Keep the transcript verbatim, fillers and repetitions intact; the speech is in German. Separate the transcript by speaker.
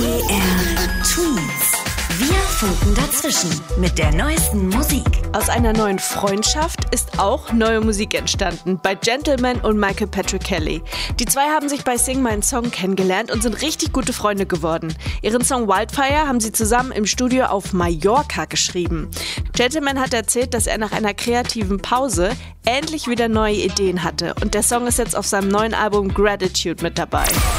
Speaker 1: M D R Twins. Wir funken dazwischen mit der neuesten Musik.
Speaker 2: Aus einer neuen Freundschaft ist auch neue Musik entstanden bei Gentleman und Michael Patrick Kelly. Die zwei haben sich bei Sing meinen Song kennengelernt und sind richtig gute Freunde geworden. Ihren Song Wildfire haben sie zusammen im Studio auf Mallorca geschrieben. Gentleman hat erzählt, dass er nach einer kreativen Pause endlich wieder neue Ideen hatte und der Song ist jetzt auf seinem neuen Album Gratitude mit dabei.